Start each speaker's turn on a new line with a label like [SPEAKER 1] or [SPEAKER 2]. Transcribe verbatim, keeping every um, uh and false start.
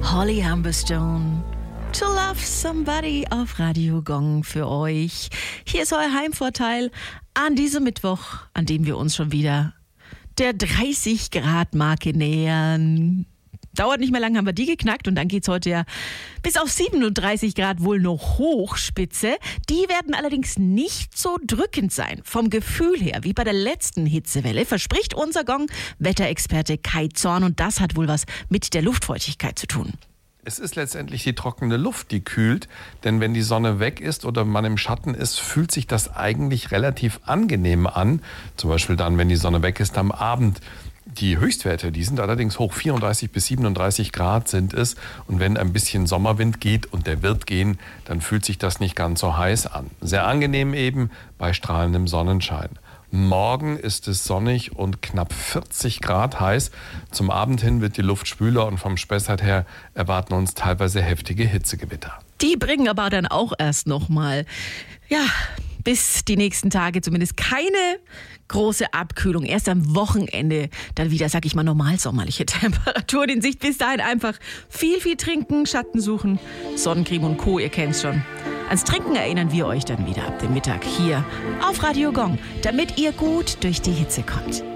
[SPEAKER 1] Holly Humberstone. To Love Somebody auf Radio Gong für euch. Hier ist euer Heimvorteil an diesem Mittwoch, an dem wir uns schon wieder der dreißig Grad Marke nähern. Dauert nicht mehr lange, haben wir die geknackt und dann geht's heute ja bis auf siebenunddreißig Grad wohl noch Hochspitze. Die werden allerdings nicht so drückend sein. Vom Gefühl her, wie bei der letzten Hitzewelle, verspricht unser Gong-Wetterexperte Kai Zorn und das hat wohl was mit der Luftfeuchtigkeit zu tun.
[SPEAKER 2] Es ist letztendlich die trockene Luft, die kühlt, denn wenn die Sonne weg ist oder man im Schatten ist, fühlt sich das eigentlich relativ angenehm an. Zum Beispiel dann, wenn die Sonne weg ist am Abend. Die Höchstwerte, die sind allerdings hoch, vierunddreißig bis siebenunddreißig Grad sind es. Und wenn ein bisschen Sommerwind geht und der wird gehen, dann fühlt sich das nicht ganz so heiß an. Sehr angenehm eben bei strahlendem Sonnenschein. Morgen ist es sonnig und knapp vierzig Grad heiß. Zum Abend hin wird die Luft schwüler und vom Spessart her erwarten uns teilweise heftige Hitzegewitter.
[SPEAKER 1] Die bringen aber dann auch erst noch mal, ja, bis die nächsten Tage zumindest keine große Abkühlung. Erst am Wochenende dann wieder, sag ich mal, normal sommerliche Temperaturen in Sicht. Bis dahin einfach viel, viel trinken, Schatten suchen, Sonnencreme und Co., ihr kennt's schon. Ans Trinken erinnern wir euch dann wieder ab dem Mittag hier auf Radio Gong, damit ihr gut durch die Hitze kommt.